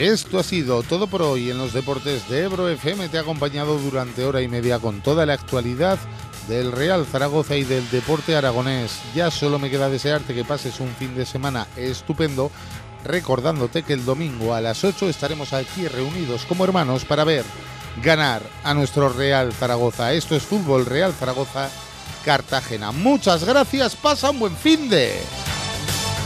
Esto ha sido todo por hoy en los deportes de Ebro FM. Te ha acompañado durante hora y media con toda la actualidad del Real Zaragoza y del deporte aragonés. Ya solo me queda desearte que pases un fin de semana estupendo, recordándote que el domingo a las 8 estaremos aquí reunidos como hermanos para ver ganar a nuestro Real Zaragoza. Esto es Fútbol Real Zaragoza Cartagena. Muchas gracias, pasa un buen fin de...